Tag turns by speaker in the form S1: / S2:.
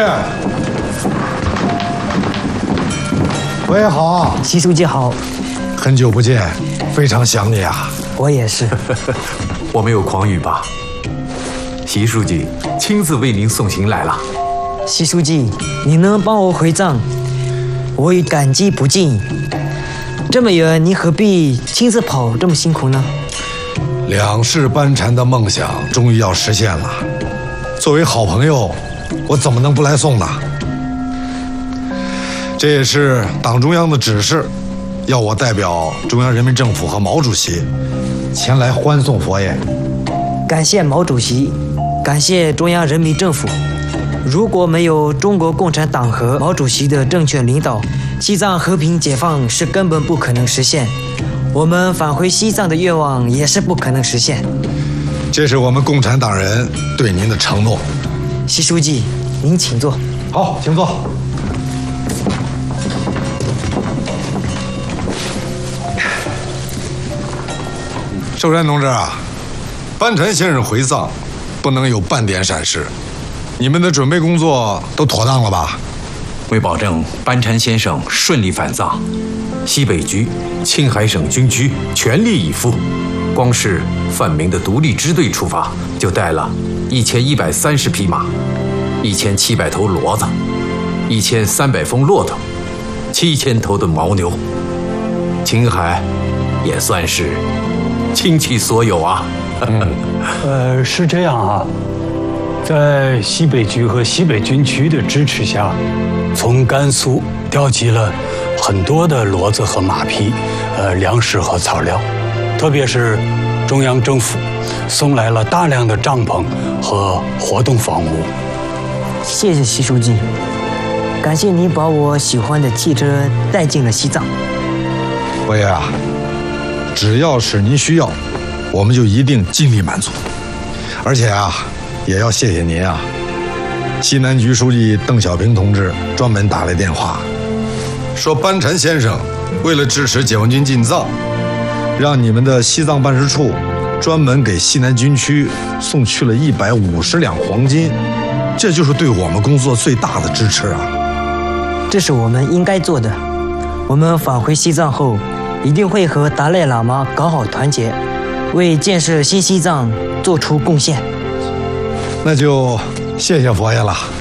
S1: 佛爷好，
S2: 习书记好，
S1: 很久不见，非常想你啊。
S2: 我也是。
S3: 我没有诳语吧？习书记亲自为您送行来了。
S2: 习书记，你能帮我回藏，我已感激不尽。这么远，你何必亲自跑这么辛苦呢？
S1: 两世班禅的梦想终于要实现了，作为好朋友，我怎么能不来送呢？这也是党中央的指示，要我代表中央人民政府和毛主席前来欢送佛爷。
S2: 感谢毛主席，感谢中央人民政府。如果没有中国共产党和毛主席的正确领导，西藏和平解放是根本不可能实现，我们返回西藏的愿望也是不可能实现。
S1: 这是我们共产党人对您的承诺。
S2: 习书记，您请坐。
S1: 好，请坐。寿山同志啊，班禅先生回藏不能有半点闪失，你们的准备工作都妥当了吧？
S3: 为保证班禅先生顺利返藏，西北局、青海省军区全力以赴。光是范明的独立支队出发，就带了1130匹马、1700头骡子、1300峰骆驼、7000头的牦牛。青海也算是倾其所有啊。
S4: 是这样啊，在西北局和西北军区的支持下，从甘肃调集了很多的骡子和马匹，粮食和草料，特别是中央政府送来了大量的帐篷和活动房屋。
S2: 谢谢习书记，感谢您把我喜欢的汽车带进了西藏。
S1: 佛爷啊，只要是您需要，我们就一定尽力满足。而且啊，也要谢谢您啊，西南局书记邓小平同志专门打来电话，说班禅先生为了支持解放军进藏，让你们的西藏办事处专门给西南军区送去了150两黄金，这就是对我们工作最大的支持啊！
S2: 这是我们应该做的。我们返回西藏后，一定会和达赖喇嘛搞好团结，为建设新西藏做出贡献。
S1: 那就谢谢佛爷了。